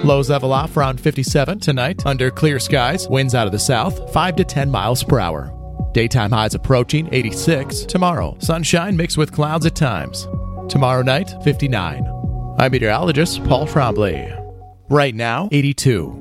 Lows level off around 57 tonight under clear skies. Winds out of the south, 5 to 10 miles per hour. Daytime highs approaching 86 tomorrow. Sunshine mixed with clouds at times. Tomorrow night, 59. I'm meteorologist Paul Trombley. Right now, 82.